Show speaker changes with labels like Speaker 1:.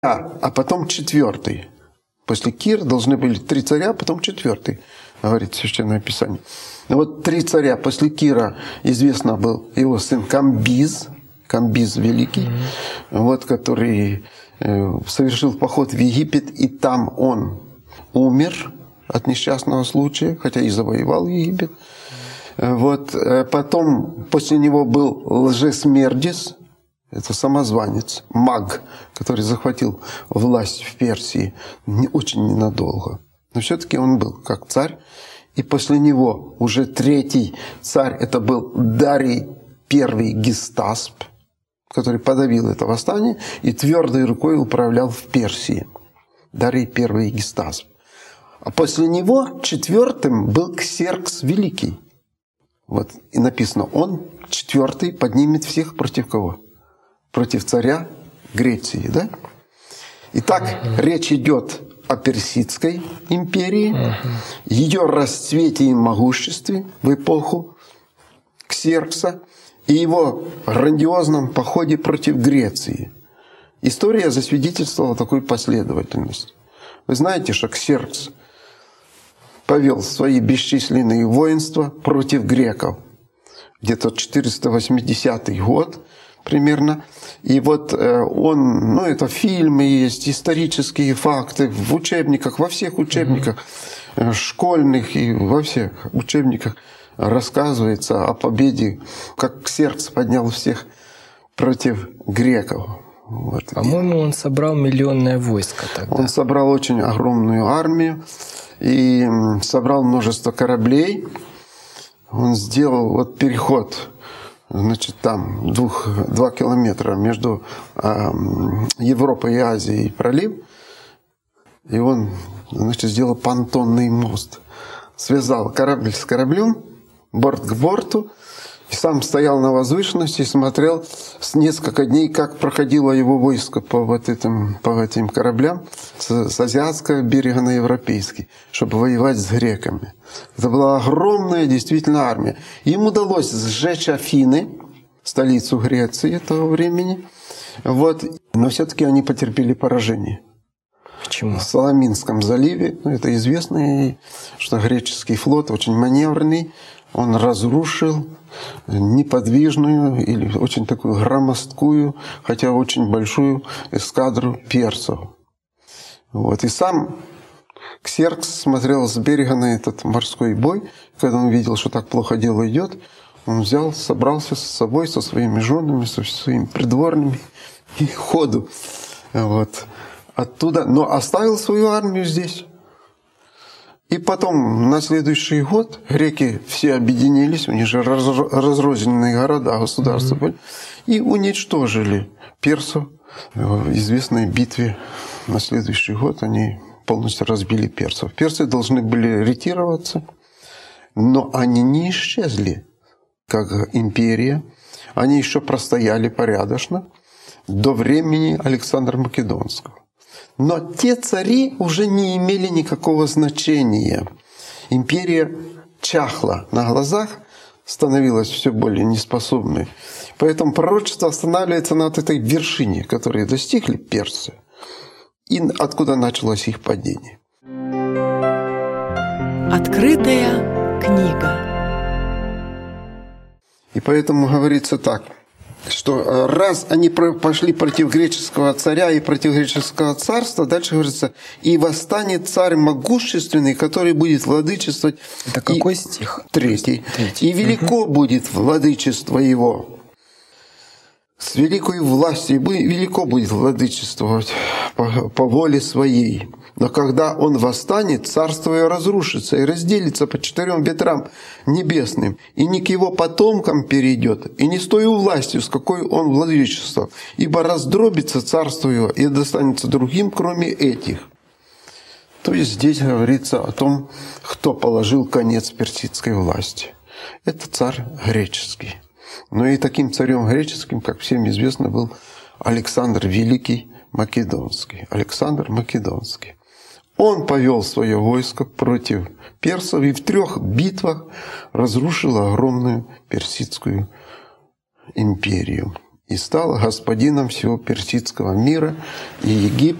Speaker 1: а потом четвертый. После Кира должны были 3 царя, потом четвертый, говорит Священное Писание. Вот 3 царя. После Кира известно был его сын Камбиз Великий, вот, который совершил поход в Египет, и там он умер от несчастного случая, хотя и завоевал Египет. Вот. Потом после него был Лжесмердис, это самозванец, маг, который захватил власть в Персии очень ненадолго. Но все-таки он был как царь. И после него уже 3-й царь, это был Дарий I Гестасп, который подавил это восстание и твердой рукой управлял в Персии. Дарий I Гестасп. А после него 4-м был Ксеркс Великий. Вот. И написано, он 4-й поднимет всех против кого? Против царя Греции. Да? Итак, речь идет о Персидской империи, ее расцвете и могуществе в эпоху Ксеркса и его грандиозном походе против Греции. История засвидетельствовала такую последовательность. Вы знаете, что Ксеркс повел свои бесчисленные воинства против греков. Где-то 480 год примерно. И вот он, это фильмы есть, исторические факты в учебниках, во всех учебниках, школьных и во всех учебниках рассказывается о победе, как Ксеркс поднял всех против греков. Вот.
Speaker 2: По-моему, он собрал миллионное войско тогда.
Speaker 1: Он собрал очень огромную армию и собрал множество кораблей. Он сделал переход, там 2 километра между Европой и Азией пролив. И он, сделал понтонный мост. Связал корабль с кораблем, борт к борту, и сам стоял на возвышенности и смотрел с несколько дней, как проходило его войско по этим кораблям с азиатского берега на европейский, чтобы воевать с греками. Это была огромная действительно армия. Им удалось сжечь Афины, столицу Греции того времени, но все-таки они потерпели поражение.
Speaker 2: Почему?
Speaker 1: В Саламинском заливе, это известно, что греческий флот очень маневренный, он разрушил неподвижную или очень такую громоздкую, хотя очень большую эскадру персов. И сам Ксеркс смотрел с берега на этот морской бой. Когда он видел, что так плохо дело идет, он собрался с собой, со своими женами, со своими придворными и ходу. Оттуда, но оставил свою армию здесь. И потом, на следующий год, греки все объединились, у них же разрозненные города, государства были, и уничтожили персов в известной битве. На следующий год они полностью разбили персов. Персы должны были ретироваться, но они не исчезли как империя. Они еще простояли порядочно до времени Александра Македонского. Но те цари уже не имели никакого значения. Империя чахла на глазах, становилась все более неспособной. Поэтому пророчество останавливается на этой вершине, которой достигли персы, и откуда началось их падение.
Speaker 3: Открытая книга.
Speaker 1: И поэтому говорится так, что раз они пошли против греческого царя и против греческого царства, дальше говорится, и восстанет царь могущественный, который будет владычествовать.
Speaker 2: Это какой стих?
Speaker 1: 3. И велико будет владычество его. С великой властью велико будет владычествовать по воле своей. Но когда он восстанет, царство его разрушится и разделится по 4 ветрам небесным, и не к его потомкам перейдет, и не с той властью, с какой он владычествовал, ибо раздробится царство его и достанется другим, кроме этих. То есть здесь говорится о том, кто положил конец персидской власти. Это царь греческий. Но и таким царем греческим, как всем известно, был Александр Великий Македонский. Александр Македонский. Он повел свое войско против персов и в 3 битвах разрушил огромную персидскую империю. и стал господином всего персидского мира, и Египет